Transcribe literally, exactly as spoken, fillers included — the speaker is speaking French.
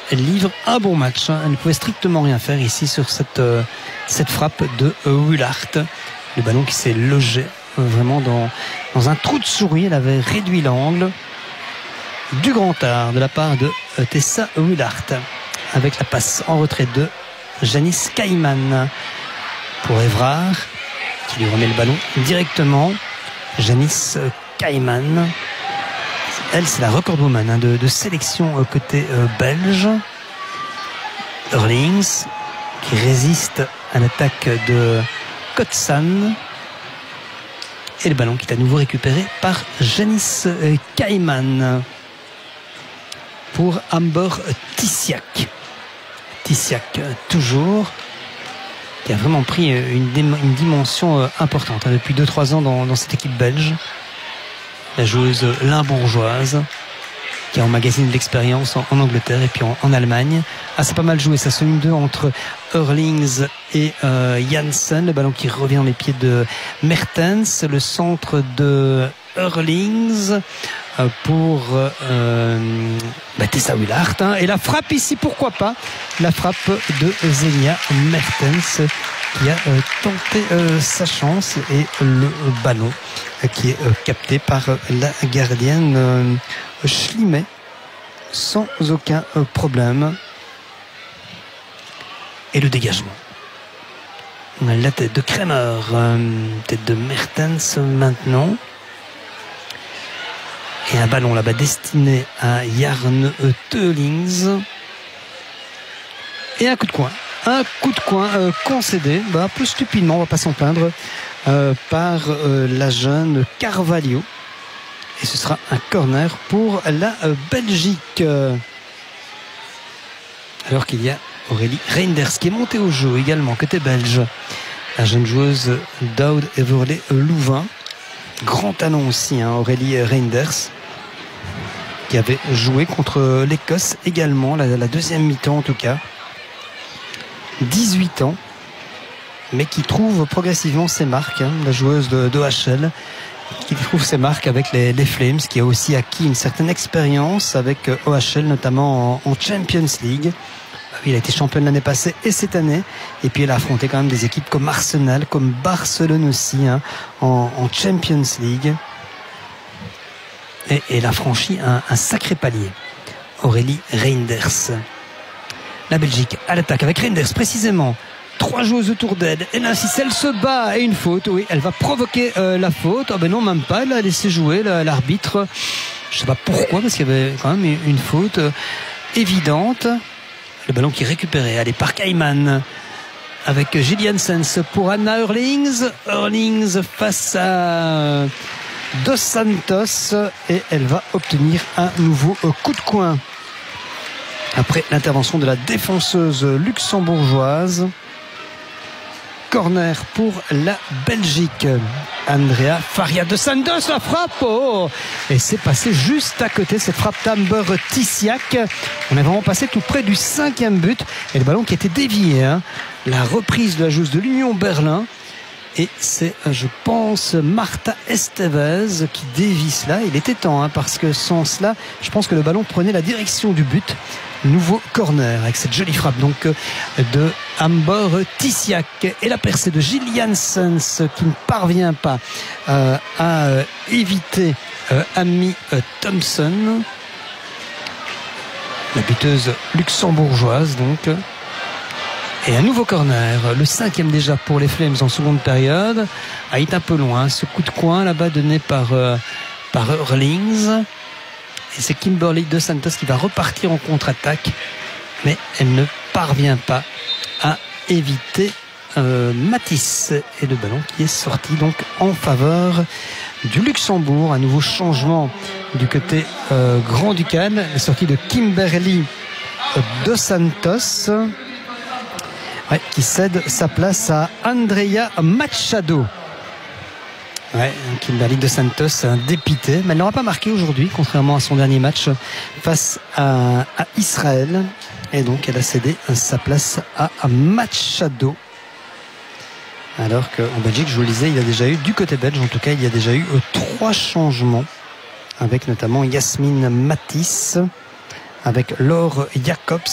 livre un bon match. Elle ne pouvait strictement rien faire ici sur cette, euh, cette frappe de euh, Wullaert. Le ballon qui s'est logé euh, vraiment dans, dans un trou de souris. Elle avait réduit l'angle. Du grand art de la part de euh, Tessa Wullaert. Avec la passe en retrait de Janice Kaiman pour Évrard qui lui remet le ballon directement. Janice Kaiman, elle c'est la recordwoman hein, de, de sélection euh, côté euh, belge. Eurlings qui résiste à l'attaque de Kotsan et le ballon qui est à nouveau récupéré par Janice euh, Kaiman pour Amber Tissiak. Tissiak toujours qui a vraiment pris une, une dimension importante hein, depuis deux trois ans dans, dans cette équipe belge. La joueuse limbourgeoise qui a emmagasiné de l'expérience en, en Angleterre et puis en, en Allemagne. Ah, c'est pas mal joué, ça se une deux entre Eurlings et euh, Janssen. Le ballon qui revient dans les pieds de Mertens. Le centre de Eurlings euh, pour euh, bah, Tessa Wullaert hein. Et la frappe ici, pourquoi pas, la frappe de Xenia Mertens qui a euh, tenté euh, sa chance et le ballon euh, qui est euh, capté par euh, la gardienne euh, Schlimet sans aucun euh, problème. Et le dégagement, la tête de Kremer, euh, tête de Mertens maintenant. Et un ballon là-bas destiné à Jarn Teulings. Et un coup de coin. Un coup de coin euh, concédé, bah, un peu stupidement, on va pas s'en plaindre, euh, par euh, la jeune Carvalho. Et ce sera un corner pour la euh, Belgique. Alors qu'il y a Aurélie Reinders qui est montée au jeu également, côté belge. La jeune joueuse d'Aude Everley Louvain. Grand talent aussi, hein, Aurélie Reinders, qui avait joué contre l'Écosse également, la, la deuxième mi-temps en tout cas. dix-huit ans, mais qui trouve progressivement ses marques, hein, la joueuse de, de H L, qui trouve ses marques avec les, les Flames, qui a aussi acquis une certaine expérience avec O H L, notamment en, en Champions League. Il a été championne l'année passée et cette année. Et puis elle a affronté quand même des équipes comme Arsenal, comme Barcelone aussi, hein, en, en Champions League. Et, et elle a franchi un, un sacré palier. Aurélie Reinders. La Belgique à l'attaque avec Reinders précisément. Trois joueuses autour d'elle. Et là, si elle se bat et une faute, oui, elle va provoquer euh, la faute. Oh ben non, même pas. Elle a laissé jouer l'arbitre. Je sais pas pourquoi, parce qu'il y avait quand même une faute euh, évidente. Le ballon qui est récupéré, allez, par Kaiman avec Gillian Sens pour Anna Eurlings. Eurlings face à Dos Santos et elle va obtenir un nouveau coup de coin après l'intervention de la défenseuse luxembourgeoise. Corner pour la Belgique. Andrea Faria de Santos, la frappe, oh, et c'est passé juste à côté, cette frappe d'Amber Tissiak. On est vraiment passé tout près du cinquième but et le ballon qui était dévié, hein. La reprise de la joueuse de l'Union Berlin et c'est, je pense, Marta Estevez qui dévie cela. Il était temps, hein, parce que sans cela, je pense que le ballon prenait la direction du but. Nouveau corner avec cette jolie frappe donc de Amber Tissiak et la percée de Gillian Sens qui ne parvient pas euh, à euh, éviter euh, Amy euh, Thompson, la buteuse luxembourgeoise donc. Et un nouveau corner, le cinquième déjà pour les Flames en seconde période. Ah, il est un peu loin, ce coup de coin là-bas donné par, euh, par Eurlings. Et c'est Kimberly Dos Santos qui va repartir en contre-attaque, mais elle ne parvient pas à éviter euh, Matisse. Et le ballon qui est sorti donc en faveur du Luxembourg. Un nouveau changement du côté euh, grand-ducal. La sortie de Kimberly Dos Santos, ouais, qui cède sa place à Andrea Machado. Ouais, Kimberly Dos Santos dépité, mais elle n'aura pas marqué aujourd'hui, contrairement à son dernier match face à, à Israël. Et donc elle a cédé sa place à, à Machado. Alors qu'en Belgique, je vous le disais, il y a déjà eu, du côté belge en tout cas, il y a déjà eu euh, trois changements, avec notamment Yasmine Matisse, avec Laure Jacobs